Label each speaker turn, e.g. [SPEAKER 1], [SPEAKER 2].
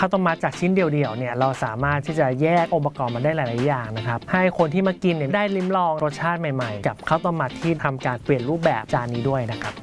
[SPEAKER 1] ข้าวต้มมัดจากชิ้นเดียวๆเนี่ยเราสามารถที่จะแยกองค์ประกอบมันได้หลายๆอย่างนะครับให้คนที่มากินเนี่ยได้ลิ้มลองรสชาติใหม่ๆกับข้าวต้มมัดที่ทำการเปลี่ยนรูปแบบจานนี้ด้วยนะครับ